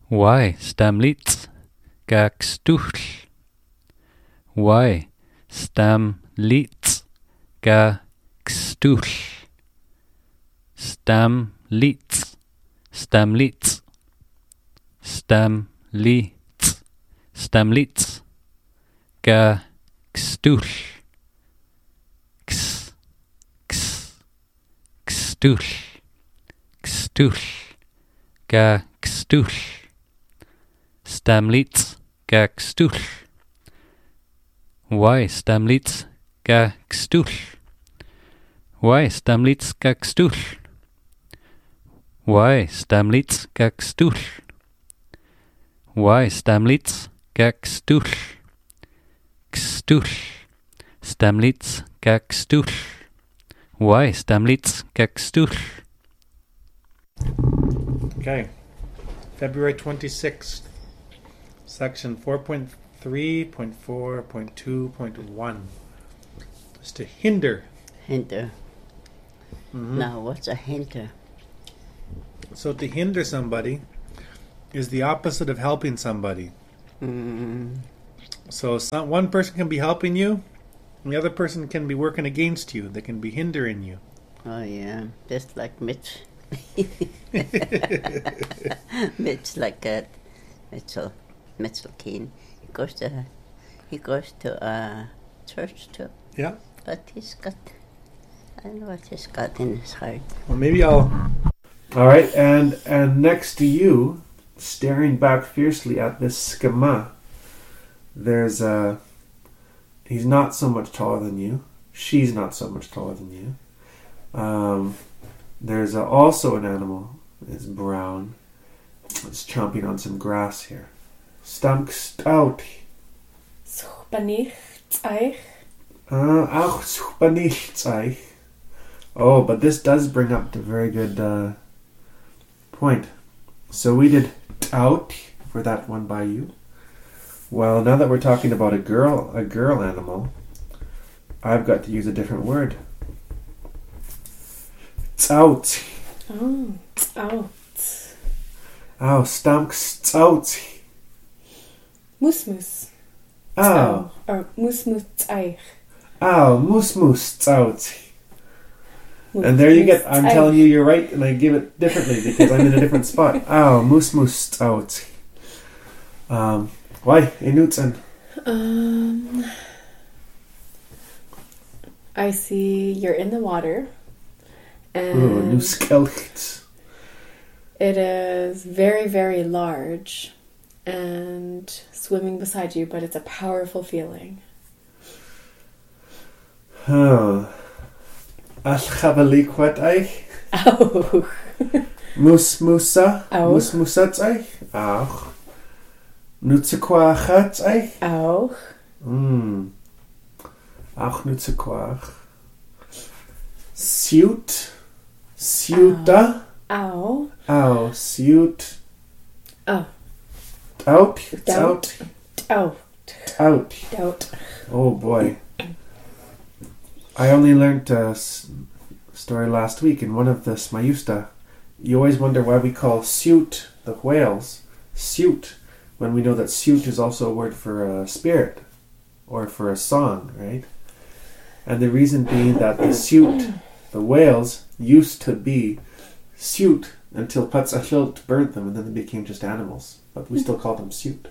Why stamlitz gakstuhl? Why stamlitz gakstuhl? Stamlitz, stamlitz, stamlitz, stamlitz, gakstuhl, x, x, gstuhl, gstuhl, gakstuhl, stamlitz, gakstuhl. Why stamlitz gakstuhl? Why stamlitz gakstuhl? Why stamlitz gakstuhl? Why stamlitz gakstuhl? Gstuhl, stamlitz gakstuhl. Why stamlitz gakstuhl? Okay, February 26th, section 4.3.4.2.1 is to hinder. Hinder. Now, what's a hinder? So to hinder somebody is the opposite of helping somebody. So one person can be helping you, and the other person can be working against you. They can be hindering you. Oh, yeah. Just like Mitch. Mitch, like that. Mitchell Keane. He goes to church too. Yeah. But I don't know what he's got in his heart. Well, maybe I'll... All right, and next to you, staring back fiercely at this schema, there's he's not so much taller than you. She's not so much taller than you. There's also an animal. It's brown. It's chomping on some grass here. Stankst out. Oh, but this does bring up the very good point. So we did out for that one by you. Well, now that we're talking about a girl animal, I've got to use a different word. Out. Oh, out. Oh, stankst out. Musmus. Oh. Or musmus eich. Oh, musmus out. And there you get, I'm telling you you're right, and I give it differently because I'm in a different spot. Oh, musmus out. Why? Inutzen. I see you're in the water. And nuskelcht. It is very, very large and swimming beside you, but it's a powerful feeling. Oh. Alchabaliquat eich. Oh. Musmusa. Auch. Musmusatz eich. Auch. Nutzequachatz eich. Auch. Auch nutzequach. Siut. Siuta. Au. Au. Siut. Oh. Out. It's Doubt. out. Out. Out. Doubt. Oh boy. I only learned a story last week in one of the Smayusta. You always wonder why we call suit the whales suit when we know that suit is also a word for a spirit or for a song, right? And the reason being that the suit, the whales, used to be suit until Patzachilt burned them and then they became just animals. But we still call them suit.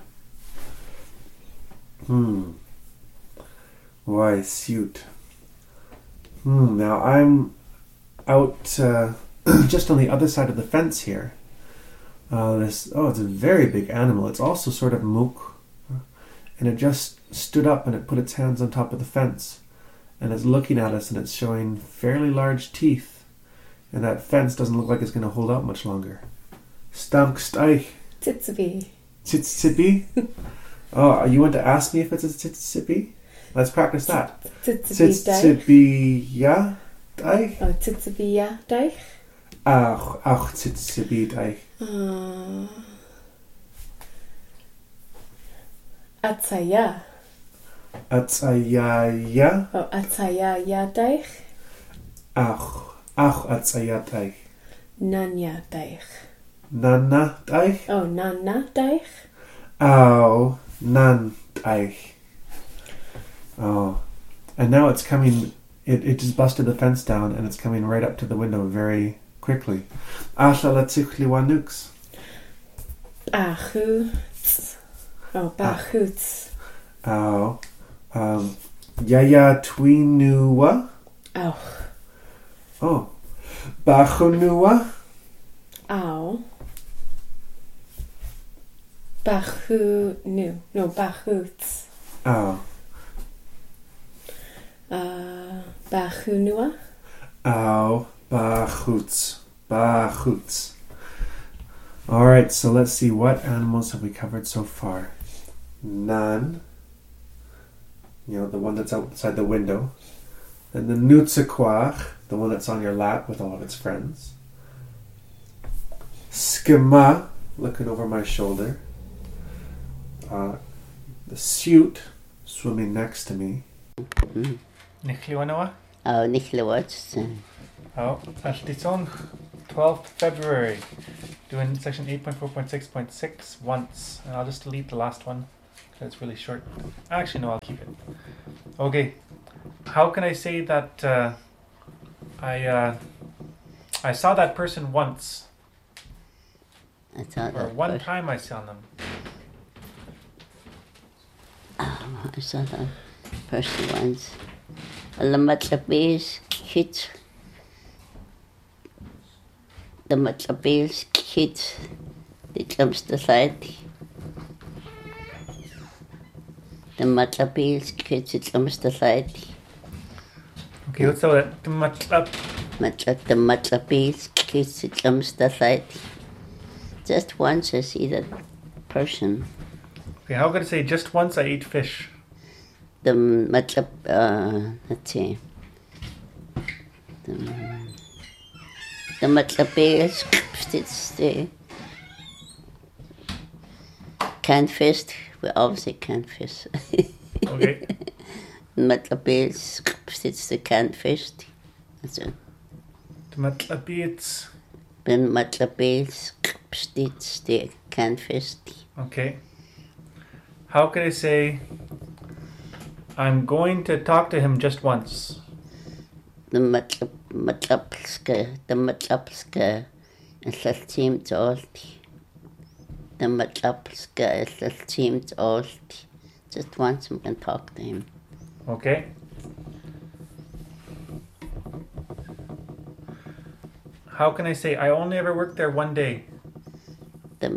Why suit? Now I'm out just on the other side of the fence here. It's a very big animal. It's also sort of mook. And it just stood up and it put its hands on top of the fence. And it's looking at us and it's showing fairly large teeth. And that fence doesn't look like it's going to hold out much longer. Stanksteich. Tzitzibee. Tzitzibee? Oh, you want to ask me if it's a tzitzibee? Let's practice that. Tzitzibee-ja deich? Oh, tzitzibee-ja deich? Auch tzitzibee deich. Atzaya. Atzaya-ja? Oh, atzaya-ja deich? Auch atzaya deich. Nanya deich. Nana daich. Oh, nana daich. Ow, nan daich. Oh. And now it's coming, it just busted the fence down and it's coming right up to the window very quickly. Asha la tichli wanux. Bachoots. Oh, bachoots. Ow. Yaya twinua. Oh. Oh. Bachunua. Ow. Bachoo-nu. No, bachoots. Ow. Bachunua. Ow. Bachoots. Bachoots. Alright, so let's see, what animals have we covered so far? Nan. You know, the one that's outside the window. Then the nutsaquach, the one that's on your lap with all of its friends. Skima, looking over my shoulder. The suit, swimming next to me. Nichliwanawa? Oh, Nichlewatch. Oh, Ashlison, 12th February. Doing section 8.4.6.6 once. And I'll just delete the last one because it's really short. Actually, no, I'll keep it. Okay. How can I say that I saw that person once? I thought Or that one time I saw them. I saw that person once. The Matlapis kids. The Matlapis kids. The jumps the side. The Matlapis kids. It jumps the side. Okay, let's say that. The Matlapis kids. It jumps the side. Just once I see that person. Okay, how could I say just once I ate fish? The Matlap, let's see. The Matlapis, it's the canned fish. We always say canned fish. Okay. Matlapis, it's the canned fish. That's it. The matlapits. Ben Matlapis, it's the canned fish. Okay. How could I say I'm going to talk to him just once? The Matlapska, it's a team to all. The Matlapska is a team to all. Just once we can talk to him. Okay. How can I say I only ever worked there one day? The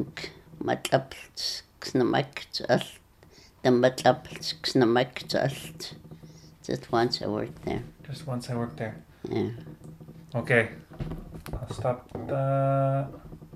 Matlapska, the Matlapska, just once I worked there. Just once I worked there. Yeah. Okay. I'll stop that.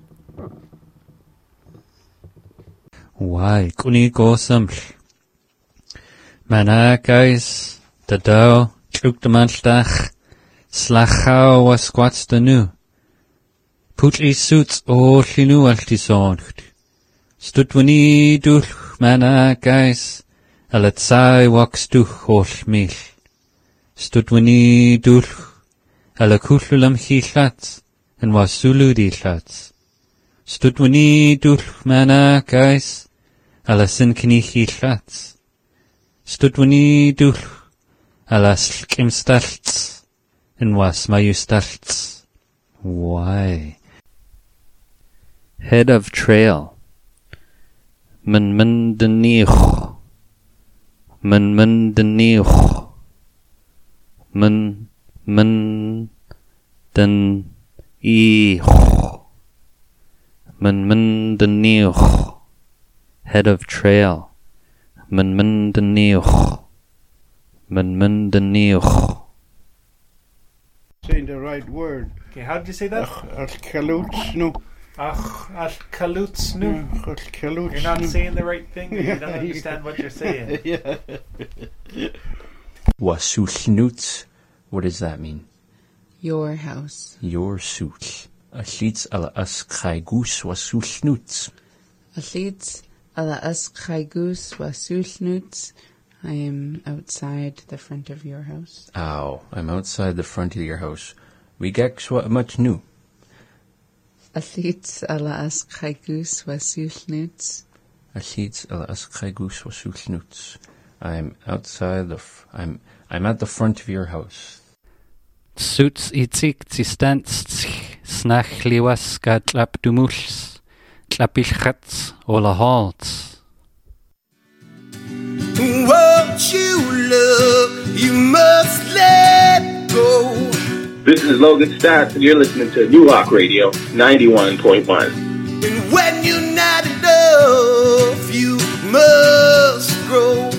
Why, kuni go saml. Mana guys, the dough, truk de manstach, slachau was squats the new. Putli suits all linu alti zoncht. Studwani duch, mana guys, alatsai wax duch all mil. Studwani duch, alakululam hilats, and was suludi lats. Studwani duch, mana guys, alasinkini hilats. Studwani duch, alas kimstalts, and was mayustalts. Why? Head of trail. Men denich. Men denich. Men den ich. Men denich. Head of trail. Men denich. Men denich. Saying the right word. Okay, how did you say that? Al-Kalutsnu. Al-Kalutsnu. Al-Kalutsnu. You're not saying the right thing. You don't understand what you're saying. Yeah. Wasulnut. What does that mean? Your house. Your suit. Aslits ala as kaigus wasulnut. Athletes ala us kaigus wasulnuts. I am outside the front of your house. Ow, I'm outside the front of your house. We get much new. Allits alla askhaigus wasulnuts. Allits alla askhaigus wasulnuts. I'm at the front of your house. Suits itzig zistants snach liwas gatlap dumuls tlapilchats ola halts. What you love, you must let go. This is Logan Stott, and you're listening to New Rock Radio 91.1. And when you're not enough, you must grow.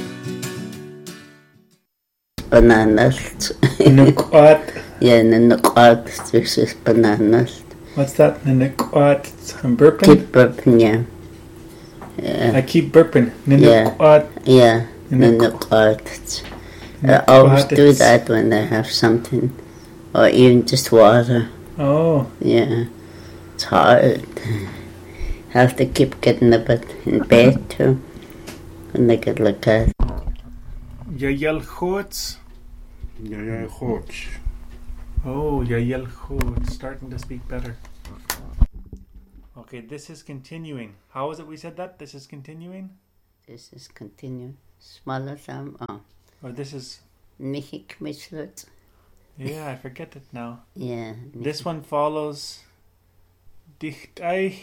Bananas. Nukwat. Yeah, nukwat versus bananas. What's that? Nukwat. I'm burping? Keep burping, yeah. I keep burping. Yeah. Nukwat. Yeah, nukwat. I always do that when I have something. Or even just water. Oh. Yeah. It's hard. Have to keep getting a bit in bed too. When I get like that. Yayel Chorts. Yeah, Chorts. Oh, Yayel Chorts. Starting to speak better. Okay, this is continuing. How was it we said that? This is continuing? This is continuing. Smaller time. Oh. Or this is... Nihik Mishlut. Yeah, I forget it now. Yeah. This one follows Dichtay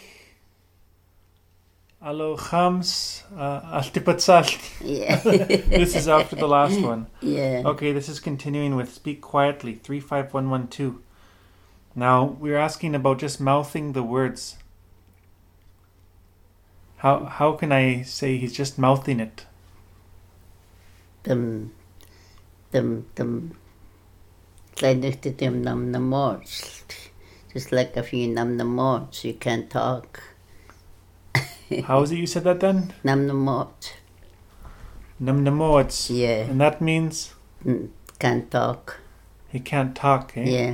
Alo Chams Altipatsalt. Yeah. This is after the last one. Yeah. Okay, this is continuing with Speak Quietly, 35112. Now, we're asking about just mouthing the words. How can I say he's just mouthing it? Them. Just like if you num the mods, you can't talk. How is it you said that then? Num the mods. Num the mods. Yeah. And that means? Can't talk. He can't talk, eh?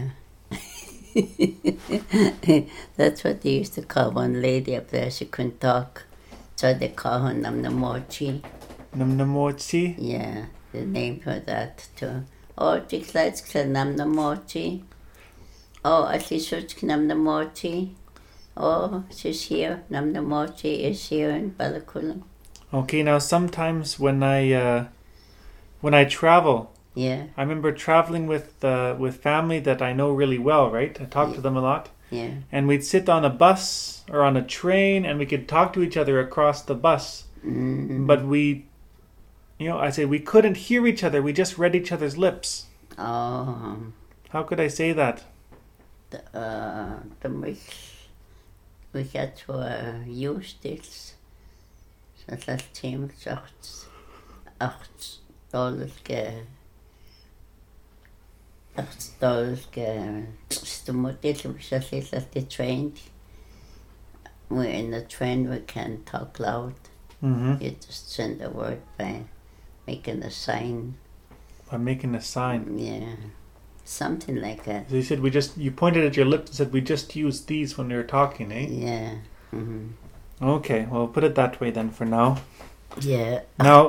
Yeah. That's what they used to call one lady up there. She couldn't talk. So they call her Num the Mochi. Num the Mochi? Yeah, the name for that too. Oh, just like Nam the Mochi. Oh, she's Nam the Mochi. Oh, she's here. Nam the Mochi is here in Balakulam. Okay, now sometimes when I travel, yeah, I remember traveling with family that I know really well, right? I talk to them a lot. Yeah. And we'd sit on a bus or on a train and we could talk to each other across the bus. Mm-hmm. But I say we couldn't hear each other. We just read each other's lips. Oh. How could I say that? We had to use this. So that team $8 the train. We're in the train, we can talk loud. Mm-hmm. You just send a word by making a sign. By making a sign? Yeah. Something like that. So you said you pointed at your lips and said we just used these when we were talking, eh? Yeah. Mm-hmm. Okay, well put it that way then for now. Yeah. Now...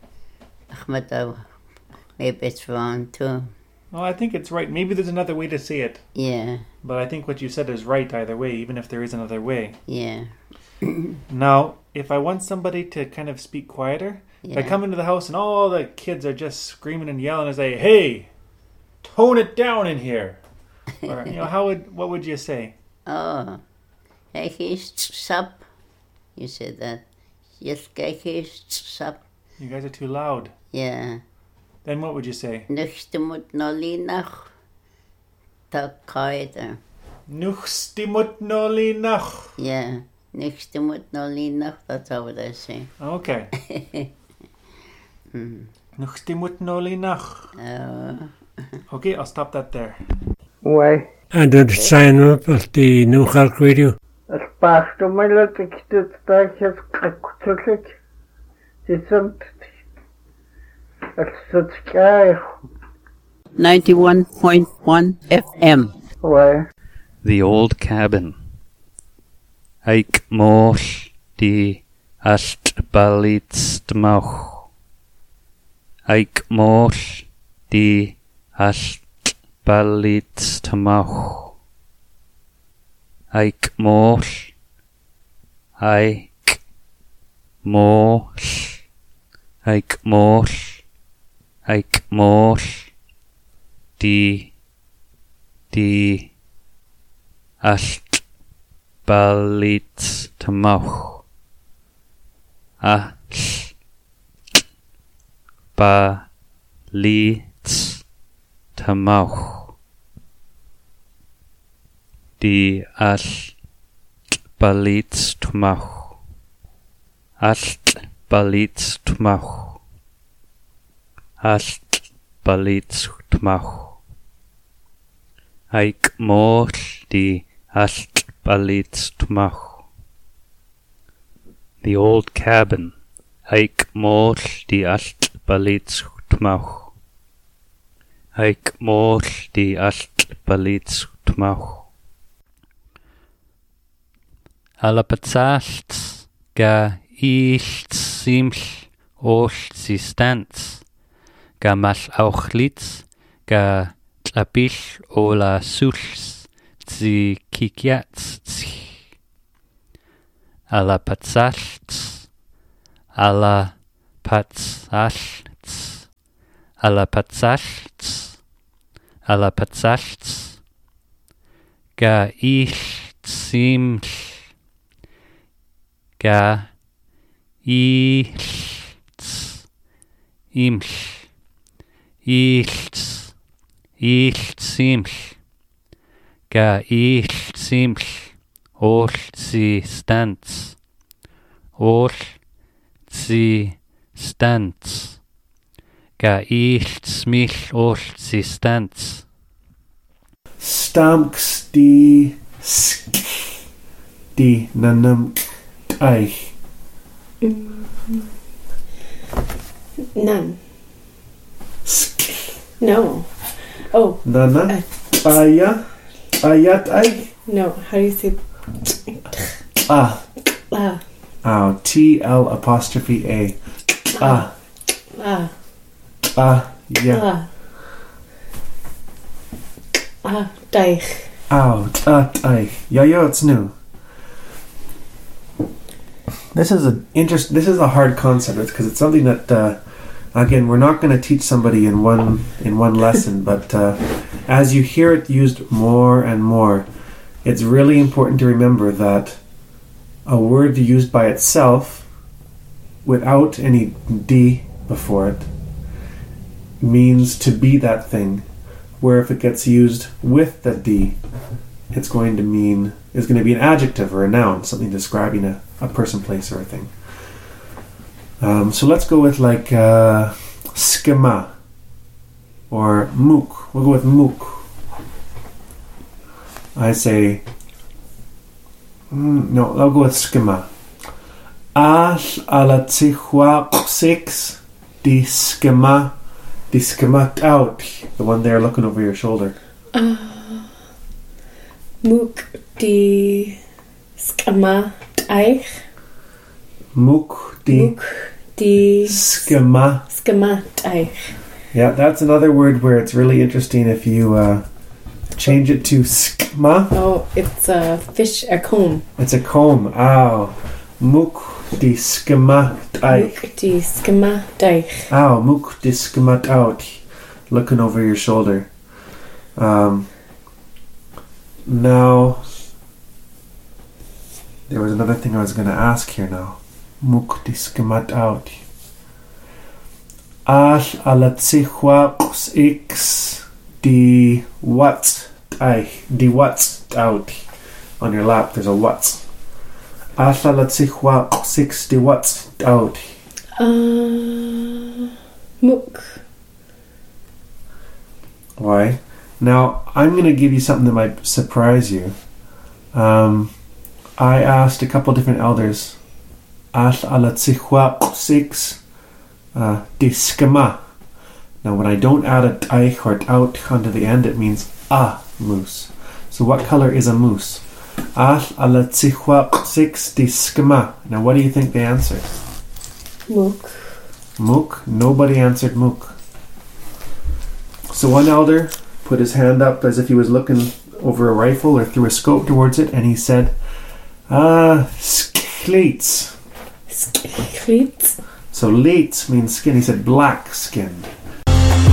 Maybe it's wrong too. Well, I think it's right. Maybe there's another way to say it. Yeah. But I think what you said is right either way, even if there is another way. Yeah. Now, if I want somebody to kind of speak quieter, if I come into the house and all the kids are just screaming and yelling and say, "Hey, tone it down in here," or what would you say? Oh, hey, he's sup. You said that. Yes, he's sup. You guys are too loud. Yeah. Then what would you say? Nuchstimut nolinach. Takaider. Nuchstimut nolinach. Yeah. Nuchstimut nolinach. That's what I say. Okay. Nuchstimut nolinach. Okay, I'll stop that there. Why? And then sign up at the New Rock Radio. As past my little kids, I have a click. Isn't 91.1 FM. Why? The Old Cabin. Eik moll di allt balitstmach. Eik moll di allt balitstmach. Aik moll. Aik moll. Aik moll. Aik moll. Di allt balit tamauch. All balit tamauch. Di allt balit tamauch. Allt balit tamauch. Allt balit tamauch. Aik moll di allt balit tamauch. The old cabin. Aik moll di allt balit tamauch. Aik moll di allt balit tamauch. Alapatsalt ga illt siml ollt si stants. Ga mal auchlits ga tlabil ola sulls zi kikiats zi. Alapatsalt. Alapatsalt. Alapatsalt. Alapatsalt. Ga illt siml. Ga illt iml. Illt siml. Ga illt siml. Ollt si stants. Ollt si stants. Ga illt smil ollt si stants. Stamks di sk di nanum eich. None. No. Oh. Nana. Aya. Ayat eich. No. How do you say? Ah. Ah. Oh. T-L apostrophe A. Ah. Ah. Ah. Yeah. Ah. Deich. Ow. Eich. Yeah, it's new. This is a hard concept because it's something that again we're not going to teach somebody in one lesson, but as you hear it used more and more, it's really important to remember that a word used by itself without any D before it means to be that thing, where if it gets used with the D, it's going to be an adjective or a noun, something describing a person, place, or a thing. So let's go with like schema or mook. We'll go with mook. I say no. I'll go with schema. All ala tsichwa 6 di schema out. The one there looking over your shoulder. Mook di schema eich. Mook di schema eich. Yeah, that's another word where it's really interesting if you change it to schema. Oh, it's a fish, a comb. It's a comb. Ow. Mook di schema eich. Mook di schema eich. Ow. Mook di schema out. Looking over your shoulder. Now, there was another thing I was going to ask here now. Mook di schema out. All ala tsichwa x di what eich. Di what's out. On your lap there's a what's. All ala tsichwa 6 di what's out. Mook. Why? Now, I'm going to give you something that might surprise you. I asked a couple different elders. All ala tsichwa 6 di schema. Now, when I don't add a eich or out onto the end, it means a moose. So, what color is a moose? All ala tsichwa 6 di schema. Now, what do you think they answered? Mook. Mook? Nobody answered mook. So, one elder put his hand up as if he was looking over a rifle or threw a scope towards it, and he said, skleets. Skleets? So leets means skin. He said black skinned.